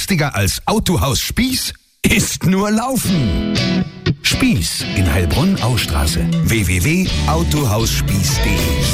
Günstiger als Autohaus Spieß? Ist nur Laufen. Spieß in Heilbronn-Austraße. www.autohausspieß.de